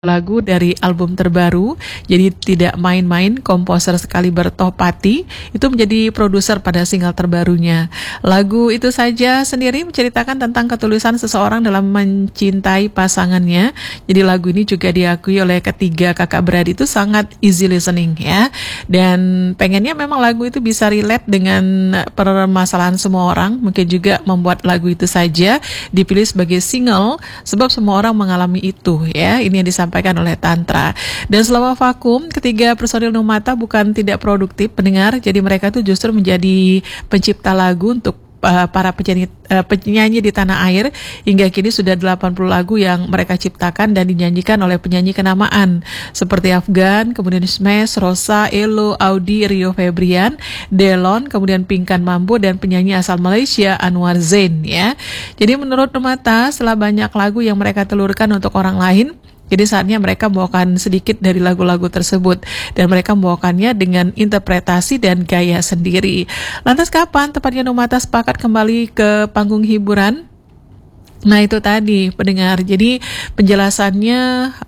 lagu dari album terbaru, jadi tidak main-main. Komposer sekali Bertohpati itu menjadi produser pada single terbarunya. Lagu itu saja sendiri menceritakan tentang ketulusan seseorang dalam mencintai pasangannya. Jadi lagu ini juga diakui oleh ketiga kakak beradik itu sangat easy listening ya. Dan pengennya memang lagu itu bisa relate dengan permasalahan semua orang. Mungkin juga membuat lagu itu saja dipilih sebagai single sebab semua orang mengalami itu ya. Ini yang disampaikan oleh Tantra. Dan selama vakum, ketiga personil Numata bukan tidak produktif pendengar, jadi mereka tuh justru menjadi pencipta lagu untuk para penyanyi di tanah air. Hingga kini sudah 80 lagu yang mereka ciptakan dan dinyanyikan oleh penyanyi kenamaan seperti Afgan, kemudian Smash, Rosa, Elo, Audi, Rio Febrian, Delon, kemudian Pinkan Mambo, dan penyanyi asal Malaysia Anwar Zain ya. Jadi menurut Numata, setelah banyak lagu yang mereka telurkan untuk orang lain, jadi saatnya mereka membawakan sedikit dari lagu-lagu tersebut dan mereka membawakannya dengan interpretasi dan gaya sendiri. Lantas kapan tepatnya Numata sepakat kembali ke panggung hiburan? Nah itu tadi pendengar. Jadi penjelasannya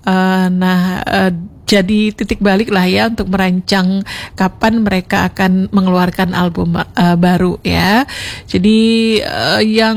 jadi titik balik lah ya untuk merancang kapan mereka akan mengeluarkan album baru ya. Jadi yang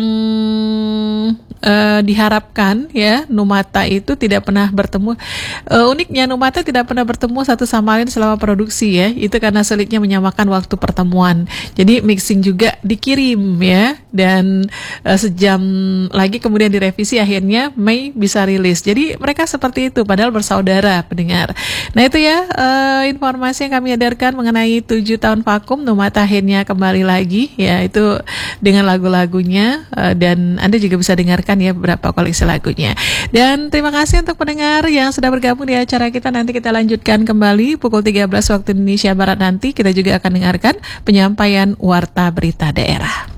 diharapkan ya, Numata itu tidak pernah bertemu. Uniknya Numata tidak pernah bertemu satu sama lain selama produksi ya. Itu karena sulitnya menyamakan waktu pertemuan. Jadi mixing juga dikirim ya, dan sejam lagi kemudian direvisi, akhirnya Mei bisa rilis. Jadi mereka seperti itu padahal bersaudara pendengar. Nah itu ya informasi yang kami hadirkan mengenai 7 tahun vakum. Numata akhirnya kembali lagi ya, itu dengan lagu-lagunya, dan Anda juga bisa dengarkan ya beberapa koleksi lagunya. Dan terima kasih untuk pendengar yang sudah bergabung di acara kita. Nanti kita lanjutkan kembali pukul 13 waktu Indonesia Barat. Nanti kita juga akan dengarkan penyampaian warta berita daerah.